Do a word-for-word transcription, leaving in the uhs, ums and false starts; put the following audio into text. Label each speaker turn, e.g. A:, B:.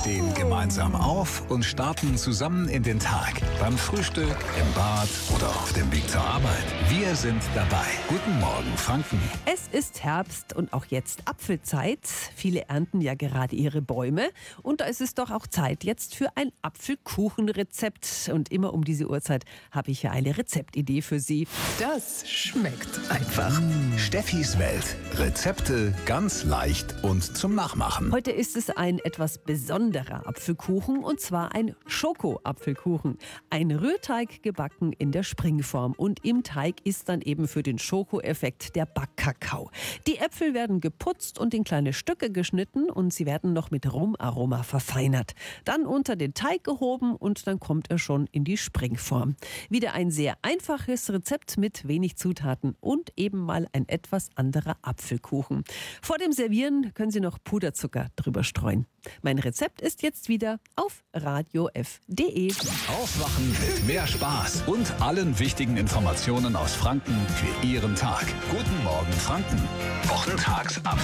A: stehen gemeinsam auf und starten zusammen in den Tag. Beim Frühstück, im Bad oder auf dem Weg zur Arbeit. Wir sind dabei. Guten Morgen, Franken.
B: Es ist Herbst und auch jetzt Apfelzeit. Viele ernten ja gerade ihre Bäume. Und da ist es doch auch Zeit jetzt für ein Apfelkuchenrezept. Und immer um diese Uhrzeit habe ich ja eine Rezeptidee für Sie.
C: Das schmeckt einfach.
A: Mmh, Steffis Welt. Rezepte ganz leicht und zum Nachmachen.
B: Heute ist es ein etwas besonderer Apfelkuchen, und zwar ein Schoko-Apfelkuchen. Ein Rührteig gebacken in der Springform, und im Teig ist dann eben für den Schokoeffekt der Backkakao. Die Äpfel werden geputzt und in kleine Stücke geschnitten, und sie werden noch mit Rumaroma verfeinert. Dann unter den Teig gehoben und dann kommt er schon in die Springform. Wieder ein sehr einfaches Rezept mit wenig Zutaten und eben mal ein etwas anderer Apfelkuchen. Vor dem Servieren können Sie noch Puderzucker drüber streuen. Mein Rezept ist jetzt wieder auf radio f punkt de.
A: Aufwachen mit mehr Spaß und allen wichtigen Informationen aus Franken für Ihren Tag. Guten Morgen, Franken. Wochentags ab